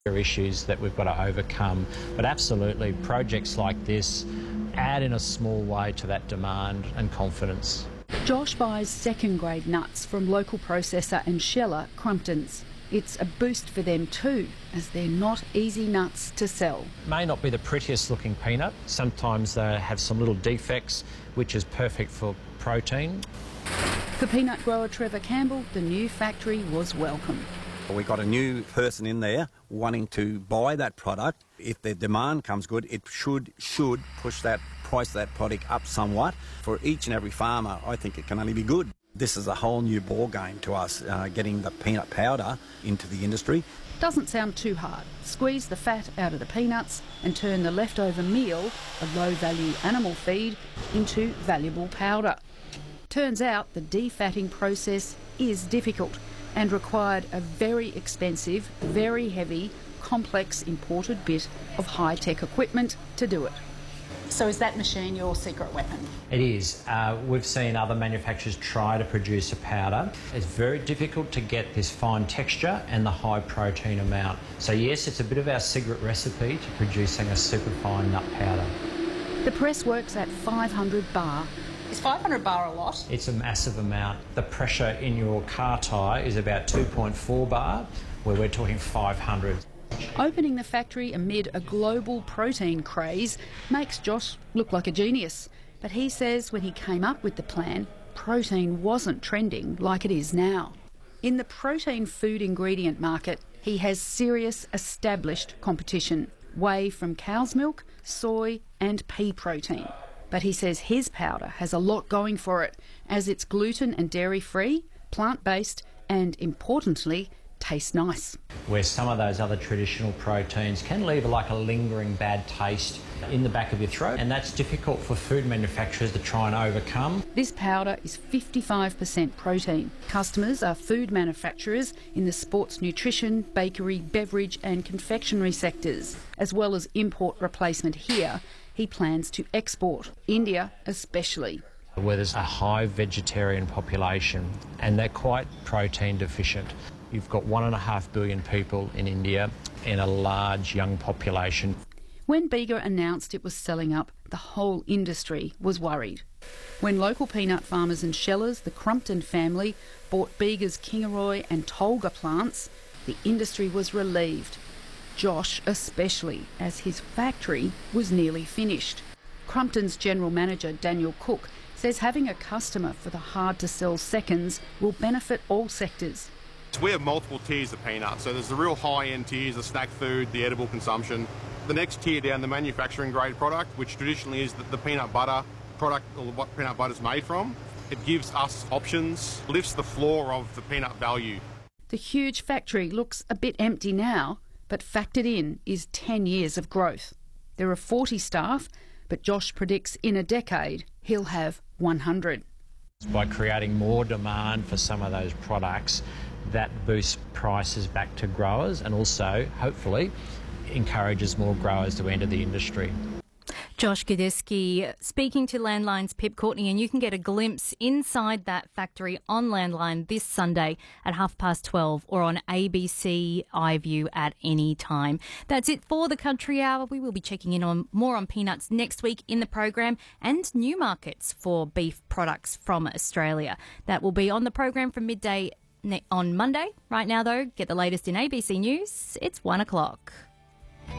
There are issues that we've got to overcome, but absolutely projects like this add in a small way to that demand and confidence. Josh buys second-grade nuts from local processor and sheller Crumptons. It's a boost for them too, as they're not easy nuts to sell. May not be the prettiest looking peanut. Sometimes they have some little defects, which is perfect for protein. For peanut grower Trevor Campbell, the new factory was welcome. We got a new person in there wanting to buy that product. If the demand comes good, it should push that price of that product up somewhat. For each and every farmer, I think it can only be good. This is a whole new ball game to us, getting the peanut powder into the industry. Doesn't sound too hard. Squeeze the fat out of the peanuts and turn the leftover meal, a low-value animal feed, into valuable powder. Turns out the defatting process is difficult and required a very expensive, very heavy, complex imported bit of high-tech equipment to do it. So is that machine your secret weapon? It is. We've seen other manufacturers try to produce a powder. It's very difficult to get this fine texture and the high protein amount. So yes, it's a bit of our secret recipe to producing a super fine nut powder. The press works at 500 bar. Is 500 bar a lot? It's a massive amount. The pressure in your car tyre is about 2.4 bar, where we're talking 500. Opening the factory amid a global protein craze makes Josh look like a genius. But he says when he came up with the plan, protein wasn't trending like it is now. In the protein food ingredient market, he has serious established competition. Whey from cow's milk, soy and pea protein. But he says his powder has a lot going for it, as it's gluten and dairy-free, plant-based and, importantly, tastes nice. Where some of those other traditional proteins can leave like a lingering bad taste in the back of your throat, and that's difficult for food manufacturers to try and overcome. This powder is 55% protein. Customers are food manufacturers in the sports nutrition, bakery, beverage and confectionery sectors, as well as import replacement here. He plans to export, India especially. Where there's a high vegetarian population and they're quite protein deficient. You've got 1.5 billion people in India and a large young population. When Bega announced it was selling up, the whole industry was worried. When local peanut farmers and shellers, the Crumpton family, bought Bega's Kingaroy and Tolga plants, the industry was relieved. Josh especially, as his factory was nearly finished. Crumpton's general manager, Daniel Cook, says having a customer for the hard-to-sell seconds will benefit all sectors. We have multiple tiers of peanuts, so there's the real high-end tiers, the snack food, the edible consumption. The next tier down, the manufacturing grade product, which traditionally is the peanut butter product, or what peanut butter is made from. It gives us options, lifts the floor of the peanut value. The huge factory looks a bit empty now, but factored in is 10 years of growth. There are 40 staff, but Josh predicts in a decade he'll have 100. By creating more demand for some of those products, that boosts prices back to growers and also, hopefully, encourages more growers to enter the industry. Josh Godesky speaking to Landline's Pip Courtney, and you can get a glimpse inside that factory on Landline this Sunday at 12:30 or on ABC iView at any time. That's it for the Country Hour. We will be checking in on more on peanuts next week in the program and new markets for beef products from Australia. That will be on the program from midday on Monday. Right now, though, get the latest in ABC News. It's 1 o'clock.